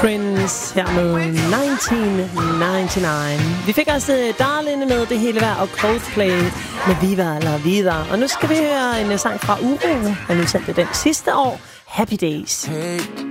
Prince her med 1999. Vi fik også Darlene med Det hele værd og Coldplay med Viva la Vida. Og nu skal vi høre en sang fra Uro. Han udsendte den sidste år. Happy Days. Hey.